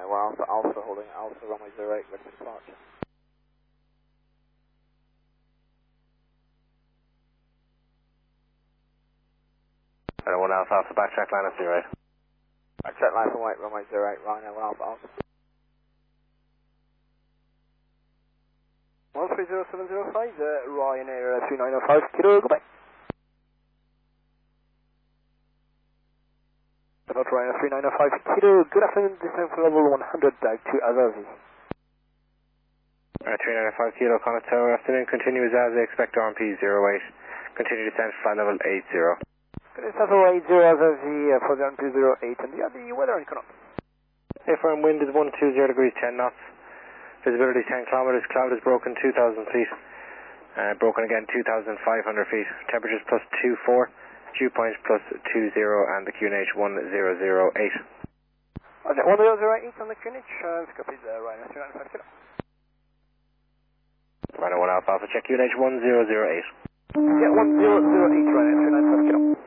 1 Alpha, Alpha holding Alpha, runway 08, ready for departure. Runway 1 Alpha, Alpha, backtrack line up 08. Backtrack line for white, runway 08, Ryanair 1 Alpha, Alpha. 130705, Ryanair 3905, Kilo, goodbye. Departure Ryanair 3905, Kilo, good afternoon, descent for level 100, dive to Azazi. 3905 Kilo, Connaught Tower, afternoon, continue Azazi, expect RMP 08, continue descent, flight level 80. Good descent for 80, Azazi, for the RMP 08, and the weather in Connaught. Airframe wind is 120 degrees 10 knots. Visibility 10 kilometers, cloud is broken 2,000 feet, broken again 2,500 feet, temperatures plus 24, dew point plus 20, and the QNH 1008. Okay, 1008 on the QNH, copy the Ryanair 3905 Kilo. Ryanair 1 Alpha, Alpha, check QNH 1008. Yeah, 1008 Ryanair 3905 Kilo.